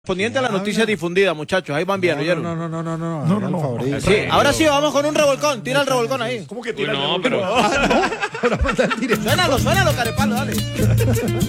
Respondiente a la noticia difundida, muchachos. Ahí van bien, ¿oyeron? No. Sí, ahora sí, vamos con un revolcón. Tira el revolcón ahí. ¿Cómo que tira Uy, no, el revolcón? pero- Suénalo, carepalo, dale.